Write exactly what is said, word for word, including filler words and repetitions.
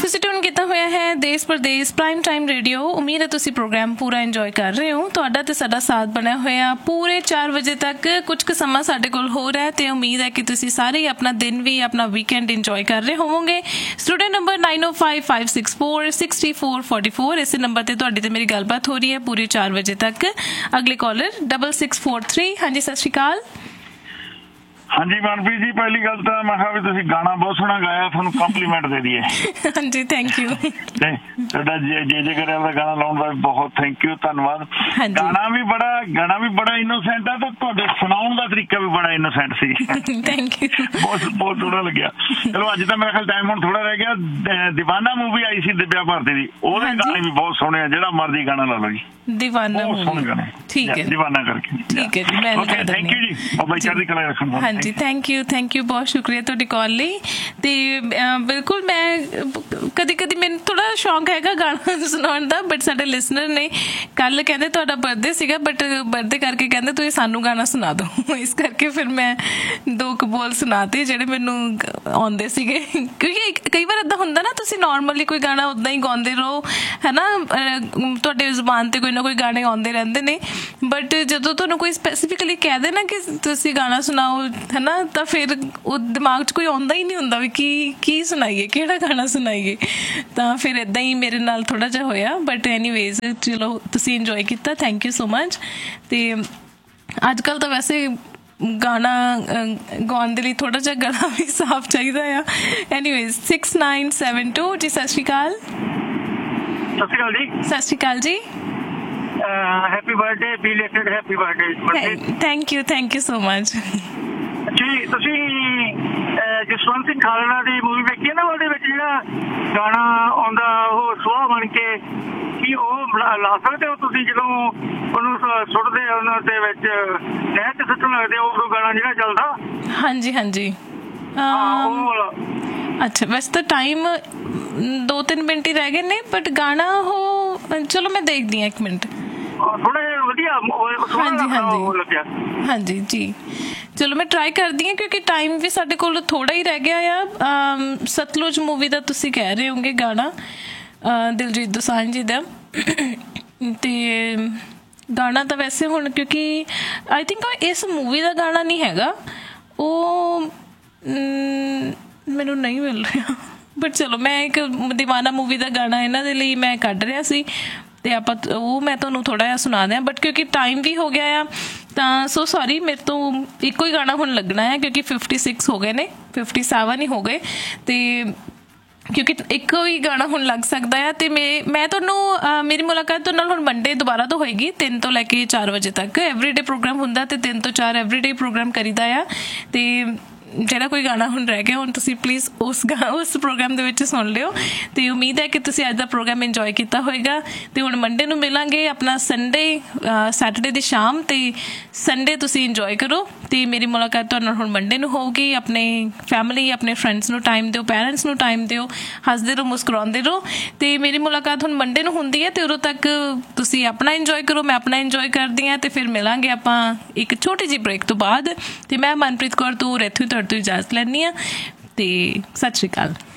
ਤੁਸੀਂ ਟਿਊਨ ਕੀਤਾ ਹੋਇਆ ਹੈ ਦੇਸ਼ ਪ੍ਰਦੇਸ਼ ਪ੍ਰਾਈਮ ਟਾਈਮ ਰੇਡੀਓ। ਉਮੀਦ ਹੈ ਤੁਸੀਂ ਪ੍ਰੋਗਰਾਮ ਪੂਰਾ ਇੰਜੋਏ ਕਰ ਰਹੇ ਹੋ। ਤੁਹਾਡਾ ਤੇ ਸਾਡਾ ਸਾਥ ਬਣਿਆ ਹੋਇਆ ਪੂਰੇ ਚਾਰ ਵਜੇ ਤੱਕ। ਕੁਝ ਕੁ ਸਮਾਂ ਸਾਡੇ ਕੋਲ ਹੋ ਰਿਹਾ ਤੇ ਉਮੀਦ ਹੈ ਕਿ ਤੁਸੀਂ ਸਾਰੇ ਹੀ ਆਪਣਾ ਦਿਨ ਵੀ ਆਪਣਾ ਵੀਕਐਂਡ ਇੰਜੋਏ ਕਰ ਰਹੇ ਹੋਵੋਗੇ। ਸਟੂਡੈਂਟ ਨੰਬਰ ਨਾਈਨ ਓ five five six four six three four forty four ਇਸੇ ਨੰਬਰ ਤੇ ਤੁਹਾਡੀ ਤੇ ਮੇਰੀ ਗੱਲਬਾਤ ਹੋ ਰਹੀ ਹੈ ਪੂਰੇ ਚਾਰ ਵਜੇ ਤੱਕ। ਅਗਲੇ collar double six four three. ਹਾਂਜੀ ਸਤਿ ਸ਼੍ਰੀ ਅਕਾਲ। ਹਾਂਜੀ ਮਨਪ੍ਰੀਤ ਜੀ, ਪਹਿਲੀ ਗੱਲ ਤਾਂ ਮੈਂ ਕਿਹਾ ਵੀ ਤੁਸੀਂ ਗਾਣਾ ਬਹੁਤ ਸੋਹਣਾ ਗਾਇਆ, ਤੁਹਾਨੂੰ ਕੰਪਲੀਮੈਂਟ ਦੇ ਦਈਏ। ਹਾਂਜੀ ਥੈਂਕ ਯੂ। ਤੁਹਾਡਾ ਜੇ ਜੇ ਕਰਿਆ ਦਾ ਗਾਣਾ ਲਾਉਣ ਦਾ ਬਹੁਤ ਥੈਂਕ ਯੂ, ਧੰਨਵਾਦ। ਗਾਣਾ ਵੀ ਬੜਾ ਗਾਣਾ ਵੀ ਬੜਾ ਇਨੋਸੈਂਟ ਆ ਤੇ ਤੁਹਾਡੇ ਸੁਣਾਉਣ ਦਾ ਤਰੀਕਾ ਵੀ ਬੜਾ ਇਨੋਸੈਂਟ ਸੀ। Thank you. ਬਹੁਤ ਬਹੁਤ ਸੋਹਣਾ ਲੱਗਿਆ। ਚਲੋ ਅੱਜ ਤਾਂ ਮੇਰੇ ਖਿਆਲ ਟਾਈਮ ਹੁਣ ਥੋੜਾ ਰਹਿ ਗਿਆ। ਦੀਵਾਨਾ ਮੂਵੀ ਆਈ ਸੀ ਦਿਵਿਆ ਭਾਰਤੀ ਦੀ, ਉਹਦੇ ਗਾਣੇ ਵੀ ਬਹੁਤ ਸੋਹਣੇ ਆ। ਜਿਹੜਾ ਮਰਜ਼ੀ ਗਾਣਾ ਲਾ ਲਓ ਜੀ, ਦੀਵਾਨਾ ਠੀਕ ਹੈ, ਦੀਵਾਨਾ ਕਰਕੇ ਠੀਕ ਹੈ ਜੀ। ਮੈਂ ਥੈਂਕ ਯੂ ਜੀ, ਬਾਬਾ ਚੜ੍ਹਦੀ ਕਲਾ ਰੱਖਣ। ਹਾਂਜੀ ਥੈਂਕ ਯੂ ਥੈਂਕ ਯੂ ਬਹੁਤ ਸ਼ੁਕਰੀਆ ਤੁਹਾਡੀ ਕਾਲ ਲਈ। ਤੇ ਬਿਲਕੁਲ ਮੈਂ ਕਦੀ ਕਦੀ ਮੈਨੂੰ ਥੋੜਾ ਸ਼ੌਂਕ ਹੈਗਾ ਗਾਣਾ ਸੁਣਾਉਣ ਦਾ, ਬਟ ਸਾਡੇ ਲਿਸਨਰ ਨੇ ਕੱਲ ਕਹਿੰਦੇ ਤੁਹਾਡਾ ਬਰਥਡੇ ਸੀਗਾ, ਬਟ ਬਰਥਡੇ ਕਰਕੇ ਕਹਿੰਦੇ ਤੁਸੀਂ ਸਾਨੂੰ ਗਾਣਾ ਸੁਣਾ ਦਿਓ। ਇਸ ਕਰਕੇ ਫਿਰ ਮੈਂ ਦੋ ਕੁ ਬੋਲ ਸੁਣਾਤੇ ਜਿਹੜੇ ਮੈਨੂੰ ਆਉਂਦੇ ਸੀਗੇ, ਕਿਉਂਕਿ ਕਈ ਵਾਰ ਏਦਾਂ ਹੁੰਦਾ ਨਾ ਤੁਸੀਂ ਨੋਰਮਲੀ ਕੋਈ ਗਾਣਾ ਉੱਦਾਂ ਹੀ ਗਾਉਂਦੇ ਰਹੋ ਹੈ ਨਾ, ਤੁਹਾਡੇ ਜ਼ੁਬਾਨ ਤੇ ਕੋਈ ਨਾ ਕੋਈ ਗਾਣੇ ਆਉਂਦੇ ਰਹਿੰਦੇ ਨੇ, ਬਟ ਜਦੋਂ ਤੁਹਾਨੂੰ ਕੋਈ ਸਪੈਸੀਫਿਕਲੀ ਕਹਿ ਦੇ ਨਾ ਕਿ ਤੁਸੀਂ ਗਾਣਾ ਸੁਣਾਓ ਹੈ ਨਾ, ਤਾਂ ਫਿਰ ਉਹ ਦਿਮਾਗ 'ਚ ਕੋਈ ਆਉਂਦਾ ਹੀ ਨਹੀਂ ਹੁੰਦਾ ਵੀ ਕੀ ਕੀ ਸੁਣਾਈਏ, ਕਿਹੜਾ ਗਾਣਾ ਸੁਣਾਈਏ। ਤਾਂ ਫਿਰ ਇੱਦਾਂ ਹੀ ਮੇਰੇ ਨਾਲ ਥੋੜ੍ਹਾ ਜਿਹਾ ਹੋਇਆ, ਬਟ ਐਨੀਵੇਜ਼ ਚਲੋ ਤੁਸੀਂ ਇੰਜੋਏ ਕੀਤਾ, ਥੈਂਕ ਯੂ ਸੋ ਮਚ। ਅਤੇ ਅੱਜ ਕੱਲ੍ਹ ਤਾਂ ਵੈਸੇ ਗਾਣਾ ਗਾਉਣ ਦੇ ਲਈ ਥੋੜ੍ਹਾ ਜਿਹਾ ਗਲਾ ਵੀ ਸਾਫ਼ ਚਾਹੀਦਾ ਆ। Anyways six nine seven to ਜੀ ਸਤਿ ਸ਼੍ਰੀ ਅਕਾਲ। ਸਤਿ ਸ਼੍ਰੀ ਅਕਾਲ ਜੀ। ਸਤਿ ਸ਼੍ਰੀ ਅਕਾਲ ਜੀ। Happy birthday, belated happy birthday. Thank you thank you so much ਜੀ। ਤੁਸੀਂ ਜਸਵੰਤ ਸਿੰਘ ਖਾਲੜਾ ਦੀ ਮੂਵੀ ਵੇਖੀ ਹੈ ਨਾ, ਉਹਦੇ ਵਿੱਚ ਜਿਹੜਾ ਗਾਣਾ ਆਉਂਦਾ ਉਹ ਸੁਆਹ ਬਣ ਕੇ, ਕੀ ਉਹ ਲਾ ਸਕਦੇ ਹੋ ਤੁਸੀਂ ਜਦੋਂ ਉਹਨੂੰ ਸੁੱਟਦੇ ਉਹਨਾਂ ਦੇ ਵਿੱਚ ਨਹਿਰ 'ਚ ਸੁੱਟਣ ਲੱਗਦੇ ਉਦੋਂ ਗਾਣਾ ਜਿਹੜਾ ਚੱਲਦਾ? ਹਾਂਜੀ ਹਾਂਜੀ। ਅੱਛਾ ਵੈਸੇ ਤਾਂ ਟਾਈਮ ਦੋ ਤਿੰਨ ਮਿੰਟ ਹੀ ਰਹਿ ਗਏ ਨੇ, ਬਟ ਗਾਣਾ ਉਹ ਚਲੋ ਮੈਂ ਦੇਖਦੀ ਹਾਂ ਇੱਕ ਮਿੰਟ। ਥੋੜਾ ਜਿਹਾ ਵਧੀਆ। ਹਾਂਜੀ ਹਾਂਜੀ ਹਾਂਜੀ ਜੀ, ਚਲੋ ਮੈਂ ਟਰਾਈ ਕਰਦੀ ਹਾਂ ਕਿਉਂਕਿ ਟਾਈਮ ਵੀ ਸਾਡੇ ਕੋਲ ਥੋੜ੍ਹਾ ਹੀ ਰਹਿ ਗਿਆ ਆ। ਸਤਲੁਜ ਮੂਵੀ ਦਾ ਤੁਸੀਂ ਕਹਿ ਰਹੇ ਹੋਗੇ ਗਾਣਾ, ਦਿਲਜੀਤ ਦੋਸਾਂਝ ਜੀ ਦਾ। ਅਤੇ ਗਾਣਾ ਤਾਂ ਵੈਸੇ ਹੁਣ ਕਿਉਂਕਿ ਆਈ ਥਿੰਕ ਇਸ ਮੂਵੀ ਦਾ ਗਾਣਾ ਨਹੀਂ ਹੈਗਾ, ਉਹ ਮੈਨੂੰ ਨਹੀਂ ਮਿਲ ਰਿਹਾ, ਬਟ ਚਲੋ ਮੈਂ ਇੱਕ ਦੀਵਾਨਾ ਮੂਵੀ ਦਾ ਗਾਣਾ ਇਹਨਾਂ ਦੇ ਲਈ ਮੈਂ ਕੱਢ ਰਿਹਾ ਸੀ ਅਤੇ ਆਪਾਂ ਉਹ ਮੈਂ ਤੁਹਾਨੂੰ ਥੋੜ੍ਹਾ ਜਿਹਾ ਸੁਣਾ ਦਿਆਂ, ਬਟ ਕਿਉਂਕਿ ਟਾਈਮ ਵੀ ਹੋ ਗਿਆ ਆ ਤਾਂ ਸੋ ਸੋਰੀ, ਮੇਰੇ ਤੋਂ ਇੱਕੋ ਹੀ ਗਾਣਾ ਹੁਣ ਲੱਗਣਾ ਹੈ ਕਿਉਂਕਿ ਫਿਫਟੀ ਸਿਕਸ ਹੋ ਗਏ ਨੇ, ਫਿਫਟੀ ਸੈਵਨ ਹੀ ਹੋ ਗਏ। ਅਤੇ ਕਿਉਂਕਿ ਇੱਕੋ ਹੀ ਗਾਣਾ ਹੁਣ ਲੱਗ ਸਕਦਾ ਆ। ਅਤੇ ਮੈਂ ਮੈਂ ਤੁਹਾਨੂੰ ਮੇਰੀ ਮੁਲਾਕਾਤ ਤੁਹਾਡੇ ਨਾਲ ਹੁਣ ਮੰਡੇ ਦੁਬਾਰਾ ਤੋਂ ਹੋਏਗੀ ਤਿੰਨ ਤੋਂ ਲੈ ਕੇ ਚਾਰ ਵਜੇ ਤੱਕ। ਐਵਰੀਡੇ ਪ੍ਰੋਗਰਾਮ ਹੁੰਦਾ ਅਤੇ ਤਿੰਨ ਤੋਂ ਚਾਰ ਐਵਰੀਡੇ ਪ੍ਰੋਗਰਾਮ ਕਰੀਦਾ ਆ। ਅਤੇ ਜਿਹੜਾ ਕੋਈ ਗਾਣਾ ਹੁਣ ਰਹਿ ਗਿਆ ਹੁਣ ਤੁਸੀਂ ਪਲੀਜ਼ ਉਸ ਗਾ ਉਸ ਪ੍ਰੋਗਰਾਮ ਦੇ ਵਿੱਚ ਸੁਣ ਲਿਓ। ਅਤੇ ਉਮੀਦ ਹੈ ਕਿ ਤੁਸੀਂ ਅੱਜ ਦਾ ਪ੍ਰੋਗਰਾਮ ਇੰਜੋਏ ਕੀਤਾ ਹੋਏਗਾ। ਅਤੇ ਹੁਣ ਮੰਡੇ ਨੂੰ ਮਿਲਾਂਗੇ ਆਪਣਾ ਸੰਡੇ ਸੈਟਰਡੇ ਦੀ ਸ਼ਾਮ, ਅਤੇ ਸੰਡੇ ਤੁਸੀਂ ਇੰਜੋਏ ਕਰੋ। ਅਤੇ ਮੇਰੀ ਮੁਲਾਕਾਤ ਤੁਹਾਡੇ ਨਾਲ ਹੁਣ ਮੰਡੇ ਨੂੰ ਹੋਊਗੀ। ਆਪਣੇ ਫੈਮਿਲੀ ਆਪਣੇ ਫਰੈਂਡਸ ਨੂੰ ਟਾਈਮ ਦਿਓ, ਪੈਰੈਂਟਸ ਨੂੰ ਟਾਈਮ ਦਿਓ, ਹੱਸਦੇ ਰਹੋ ਮੁਸਕਰਾਉਂਦੇ ਰਹੋ। ਅਤੇ ਮੇਰੀ ਮੁਲਾਕਾਤ ਹੁਣ ਮੰਡੇ ਨੂੰ ਹੁੰਦੀ ਹੈ ਅਤੇ ਉਦੋਂ ਤੱਕ ਤੁਸੀਂ ਆਪਣਾ ਇੰਜੋਏ ਕਰੋ, ਮੈਂ ਆਪਣਾ ਇੰਜੋਏ ਕਰਦੀ ਹਾਂ। ਅਤੇ ਫਿਰ ਮਿਲਾਂਗੇ ਆਪਾਂ ਇੱਕ ਛੋਟੀ ਜਿਹੀ ਬ੍ਰੇਕ ਤੋਂ ਬਾਅਦ। ਅਤੇ ਮੈਂ ਮਨਪ੍ਰੀਤ ਕੌਰ ਤੋਂ ਇੱਥੋਂ ਤੁਹਾਡੇ ਤੋਂ ਇਜਾਜ਼ਤ ਲੈਂਦੀ ਹਾਂ ਅਤੇ ਸਤਿ ਸ਼੍ਰੀ ਅਕਾਲ।